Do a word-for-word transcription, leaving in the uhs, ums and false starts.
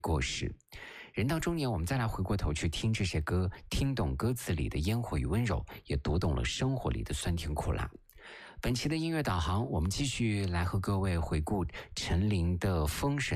过时。人到中年，我们再来回过头去听这些歌，听懂歌词里的烟火与温柔，也读懂了生活里的酸甜苦辣。本期的音乐导航，我们继续来和各位回顾陈琳的《封神》